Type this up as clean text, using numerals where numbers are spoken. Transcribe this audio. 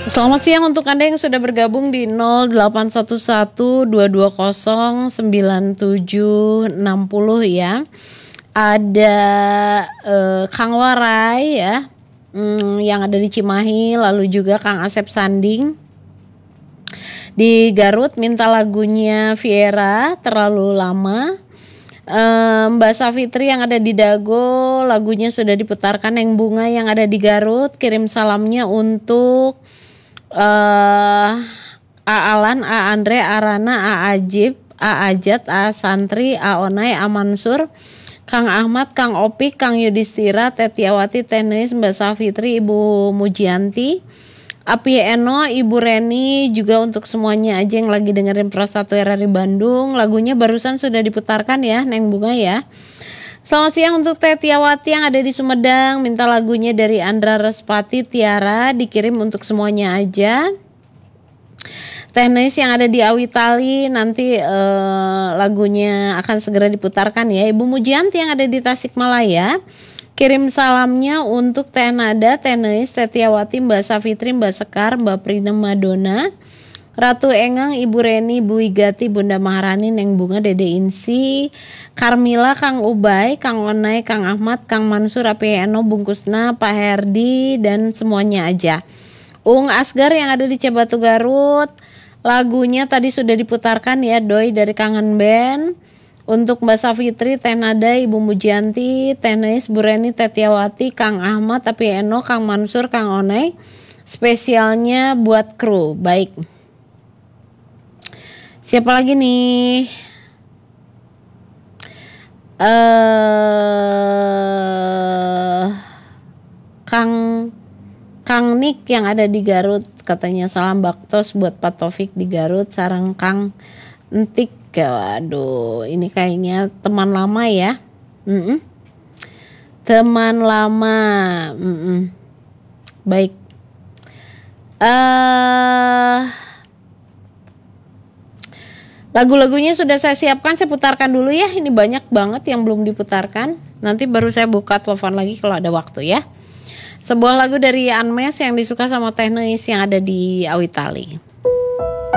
Selamat siang untuk Anda yang sudah bergabung di 0811-2209-9760 ya. Ada Kang Warai ya, yang ada di Cimahi, lalu juga Kang Asep Sanding di Garut minta lagunya Viera Terlalu Lama. Mbak Safitri yang ada di Dago, lagunya sudah diputarkan. Yang Bunga yang ada di Garut kirim salamnya untuk A Alan, A Andre, A Rana, A Ajib, A Ajat, A Santri, A Onai, A Mansur, Kang Ahmad, Kang Opik, Kang Yudhistira, Tetiawati, Tenis, Mbak Safitri, Ibu Mujianti, Api Eno, Ibu Reni, juga untuk semuanya aja yang lagi dengerin Prasatu RRI Bandung. Lagunya barusan sudah diputarkan ya, Neng Bunga ya. Selamat siang untuk Tetiawati yang ada di Sumedang, minta lagunya dari Andra Respati Tiara, dikirim untuk semuanya aja. Tenis yang ada di Awitali, nanti lagunya akan segera diputarkan ya. Ibu Mujianti yang ada di Tasikmalaya, kirim salamnya untuk Teh Nada, Tenis, Tetiawati, Mbak Safitri, Mbak Sekar, Mbak Prina Madonna, Ratu Engang, Ibu Reni, Bu Igati, Bunda Maharani, Neng Bunga, Dede Insi, Karmila, Kang Ubay, Kang Onai, Kang Ahmad, Kang Mansur, Api Eno, Bungkusna, Pak Herdi, dan semuanya aja. Asgar yang ada di Cibatu Garut, lagunya tadi sudah diputarkan ya, Doi dari Kangen Band. Untuk Mbak Safitri, Teh Nada, Ibu Mujianti, Tenis, Bu Reni, Tetiawati, Kang Ahmad, Api Eno, Kang Mansur, Kang Onai, spesialnya buat kru. Baik. Siapa lagi nih? Kang Nik yang ada di Garut, katanya salam baktos buat Pak Taufik di Garut, sarang Kang Entik. Waduh, ini kayaknya teman lama ya. Teman lama. Baik. Lagu-lagunya sudah saya siapkan, saya putarkan dulu ya. Ini banyak banget yang belum diputarkan. Nanti baru saya buka telepon lagi kalau ada waktu ya. Sebuah lagu dari Anmes yang disuka sama Teh Neis yang ada di Awitali.